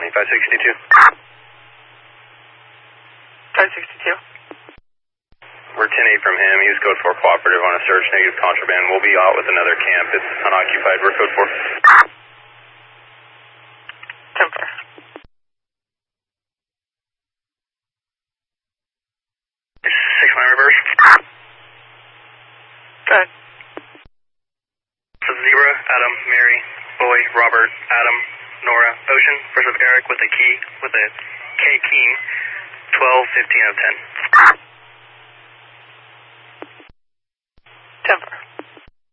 562. 562. We're 10-8 from him. He was code 4 cooperative on a search, negative contraband. We'll be out with another camp. It's unoccupied. We're code 4. 10-4. 6-line reverse. Go ahead. Zebra, Adam, Mary, Boy, Robert, Adam, Nora, Ocean, first of Eric with a key, with a K King, 12, 15 of 10. 10-4.